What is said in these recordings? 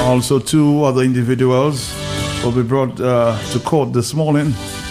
Also, 2 other individuals will be brought to court this morning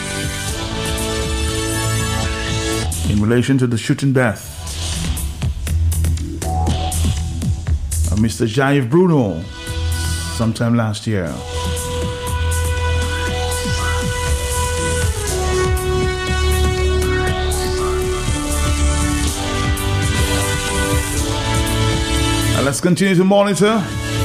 in relation to the shooting death of Mr. Jaive Bruno sometime last year. Let's continue to monitor.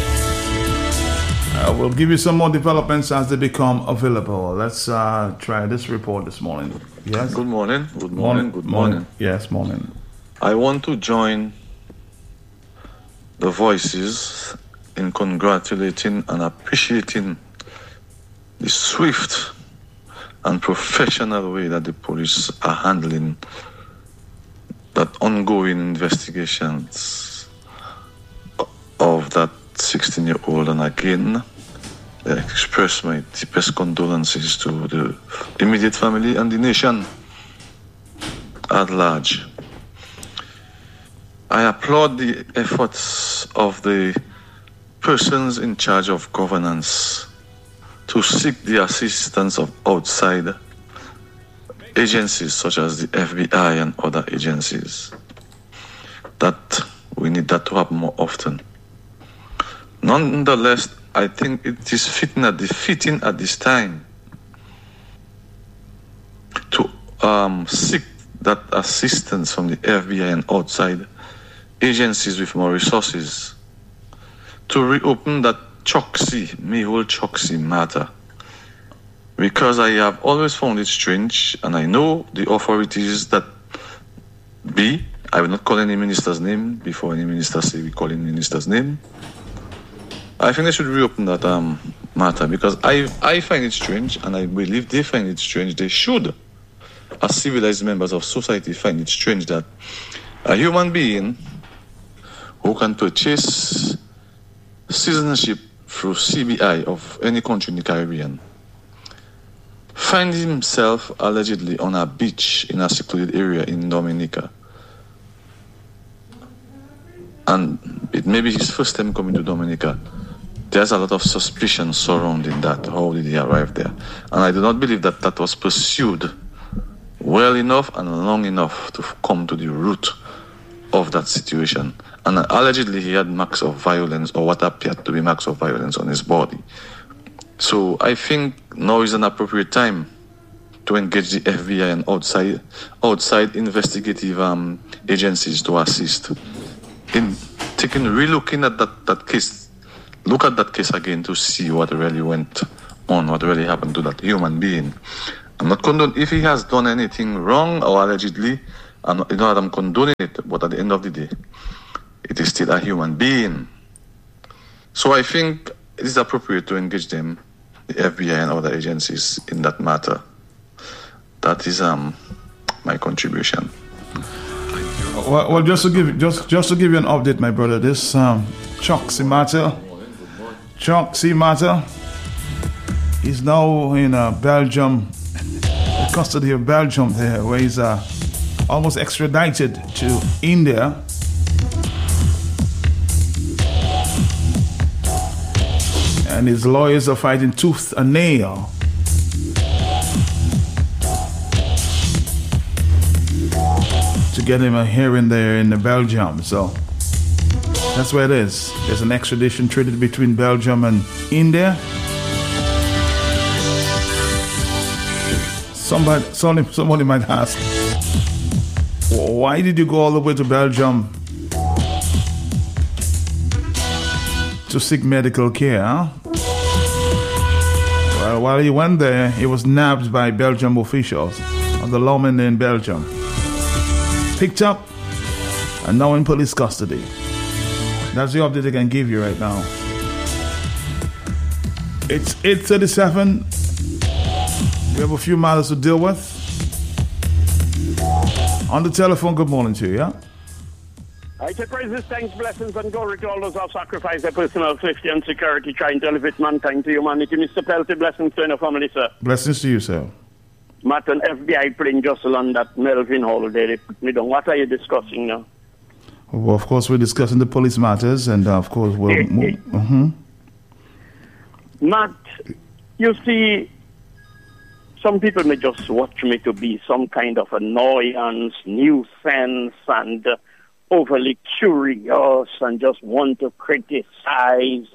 We'll give you some more developments as they become available. Let's try this report this morning. Yes? Good morning. Good morning. Good morning. Yes, morning. I want to join the voices in congratulating and appreciating the swift and professional way that the police are handling that ongoing investigations of that 16-year-old. And again, I express my deepest condolences to the immediate family and the nation at large. I applaud the efforts of the persons in charge of governance to seek the assistance of outside agencies such as the FBI and other agencies. That we need that to happen more often. Nonetheless, I think it is fitting at this time to seek that assistance from the FBI and outside agencies with more resources to reopen that Mehul Choksi matter. Because I have always found it strange, and I know the authorities that I will not call any minister's name before any minister say we call any minister's name. I think they should reopen that matter, because I find it strange, and I believe they find it strange. They should, as civilized members of society, find it strange that a human being who can purchase citizenship through CBI of any country in the Caribbean finds himself allegedly on a beach in a secluded area in Dominica. And it may be his first time coming to Dominica. There's a lot of suspicion surrounding that. How did he arrive there? And I do not believe that that was pursued well enough and long enough to come to the root of that situation. And allegedly he had marks of violence, or what appeared to be marks of violence, on his body. So I think now is an appropriate time to engage the FBI and outside investigative agencies to assist in relooking at that case. Look at that case again to see what really went on, what really happened to that human being. I'm not condoning if he has done anything wrong or allegedly. I'm condoning it, but at the end of the day, it is still a human being. So I think it is appropriate to engage them, the FBI and other agencies, in that matter. That is my contribution. Well, just to give you an update, my brother, this Choksi matter is now in Belgium, the custody of Belgium there, where he's almost extradited to India. And his lawyers are fighting tooth and nail to get him a hearing there in Belgium. So that's where it is. There's an extradition treaty between Belgium and India. Somebody might ask, why did you go all the way to Belgium to seek medical care? Huh? Well, while he went there, he was nabbed by Belgium officials, or the lawmen in Belgium. Picked up and now in police custody. That's the update I can give you right now. It's 8:37. We have a few matters to deal with. On the telephone, good morning to you, yeah? I say praises, thanks, blessings, and glory to all those who have sacrificed their personal safety and security trying to elevate mankind to humanity. Mr. Pelty, blessings to your family, sir. Blessings to you, sir. Matt and FBI plane just on that Melvin holiday. They put me down. What are you discussing now? Well, of course, we're discussing the police matters, and of course, we'll move. Matt, you see, some people may just watch me to be some kind of annoyance, nuisance, and overly curious and just want to criticize.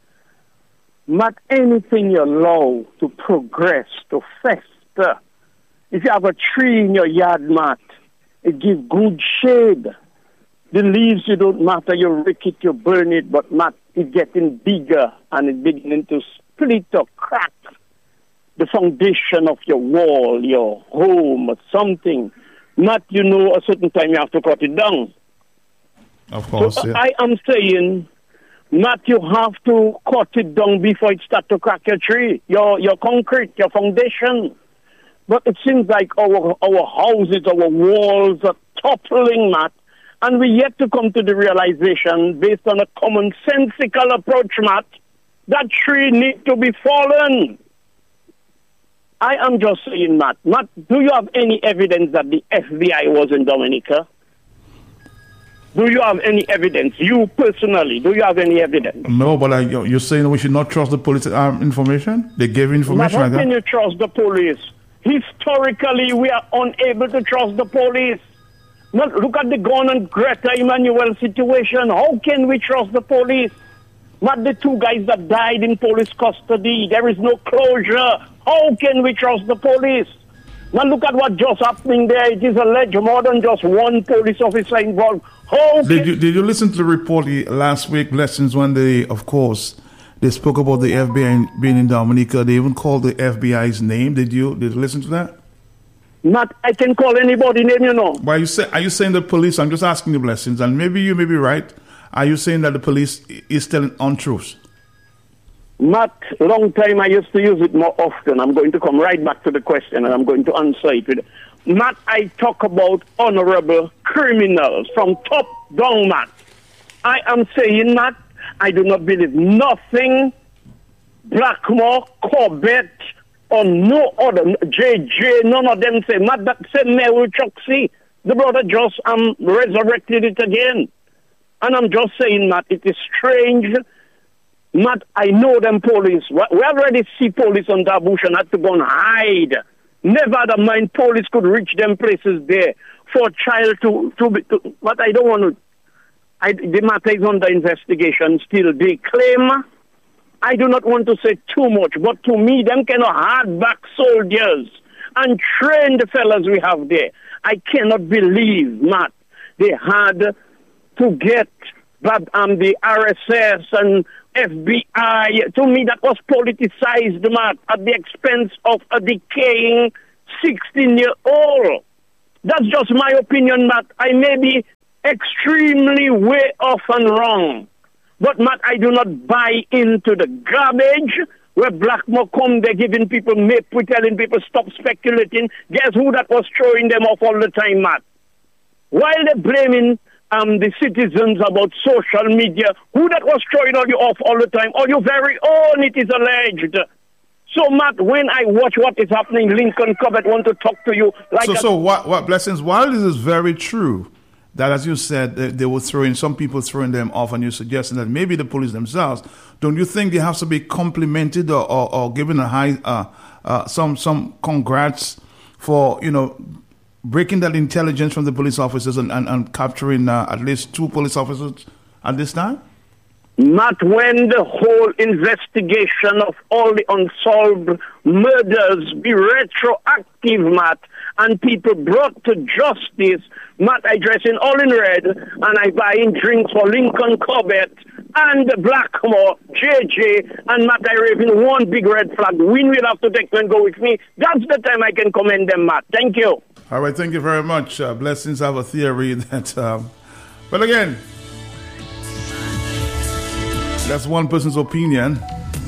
Matt, anything you allow to progress, to fester. If you have a tree in your yard, Matt, it gives good shade. The leaves, you don't matter, you rake it, you burn it, but Matt, it's getting bigger and it's beginning to split or crack the foundation of your wall, your home, or something. Matt, you know, a certain time you have to cut it down. Of course, so yeah. I am saying, Matt, you have to cut it down before it starts to crack your tree, your concrete, your foundation. But it seems like our houses, our walls are toppling, Matt, and we yet to come to the realization, based on a commonsensical approach, Matt, that tree needs to be fallen. I am just saying, Matt, do you have any evidence that the FBI was in Dominica? Do you have any evidence? You personally, do you have any evidence? No, but you're saying we should not trust the police information? They gave information Matt, like how can that? you trust the police? Historically, we are unable to trust the police. Matt, look at the Gone and Greta Emanuel situation. How can we trust the police? Matt, the two guys that died in police custody, there is no closure. How can we trust the police? Now look at what just happening there. It is alleged more than just one police officer involved. Did you listen to the report last week, Blessings, when they spoke about the FBI being in Dominica? They even called the FBI's name. Did you listen to that? Matt, I can call anybody name, you know. But are you saying the police? I'm just asking you, Blessings, and maybe you may be right. Are you saying that the police is telling untruths? Matt, long time I used to use it more often. I'm going to come right back to the question and I'm going to answer it with Matt, I talk about honorable criminals from top down, Matt. I am saying, Matt, I do not believe nothing Blackmore, Corbett, or no other, JJ, none of them say, Matt, that same Mary Choksi, the brother just resurrected it again. And I'm just saying, Matt, it is strange. Matt, I know them police. We already see police on Tabush and had to go and hide. Never the mind police could reach them places there for a child but I don't want to. The matter is under investigation still. They claim, I do not want to say too much, but to me, them kind of hardback soldiers and trained fellas we have there. I cannot believe, Matt, they had to get the RSS and FBI. To me, that was politicized, Matt, at the expense of a decaying 16-year-old. That's just my opinion, Matt. I may be extremely way off and wrong. But, Matt, I do not buy into the garbage where Blackmore come, they're giving people MIP, we're telling people stop speculating. Guess who that was throwing them off all the time, Matt? While they're blaming the citizens about social media, who that was throwing all you off all the time? All your very own, it is alleged. So, Matt, when I watch what is happening, Lincoln Cobbett want to talk to you like what Blessings, while this is very true, that, as you said, they were some people throwing them off, and you're suggesting that maybe the police themselves, don't you think they have to be complimented or given a high, some congrats for, breaking that intelligence from the police officers and capturing at least 2 police officers at this time? Matt, when the whole investigation of all the unsolved murders be retroactive, Matt, and people brought to justice, Matt, I dress in all in red, and I buy in drinks for Lincoln Cobbett and Blackmore, JJ, and Matt, I wave in one big red flag. Win will have to take and go with me. That's the time I can commend them, Matt. Thank you. All right, thank you very much. Blessings have a theory that, but again, that's one person's opinion.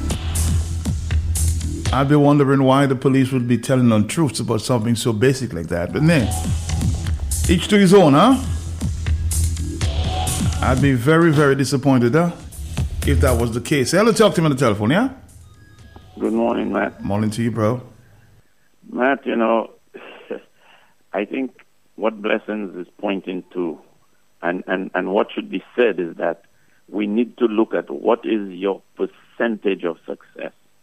I'd be wondering why the police would be telling untruths about something so basic like that. But then, each to his own, huh? I'd be very, very disappointed, if that was the case. Hello, talk to me on the telephone, yeah? Good morning, Matt. Morning to you, bro. Matt, I think what Blessings is pointing to and what should be said is that we need to look at what is your percentage of success.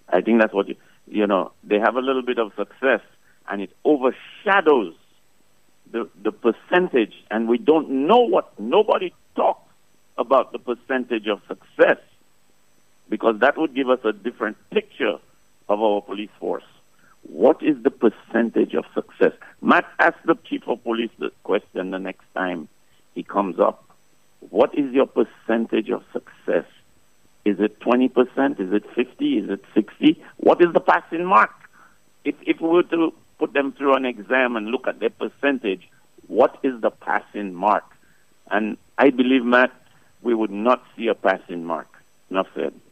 I think that's what, they have a little bit of success, and it overshadows the percentage, and we don't know nobody talks about the percentage of success, because that would give us a different picture of our police force. What is the percentage of success? Matt, ask the chief of police the question the next time he comes up. What is your percentage of success? Is it 20%? Is it 50? Is it 60? What is the passing mark? If we were to put them through an exam and look at their percentage, what is the passing mark? And I believe, Matt, we would not see a passing mark. Enough said.